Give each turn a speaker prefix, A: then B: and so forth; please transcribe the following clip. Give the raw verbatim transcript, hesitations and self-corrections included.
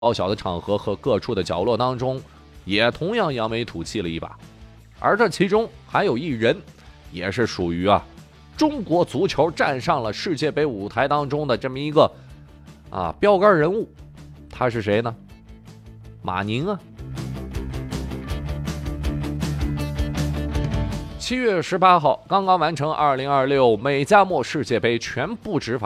A: 高小的场合和各处的角落当中，也同样扬眉吐气了一把。而这其中还有一人，也是属于啊中国足球站上了世界杯舞台当中的这么一个啊标杆人物，他是谁呢？马宁啊。七月十八号，刚刚完成二零二六美加墨世界杯全部执法。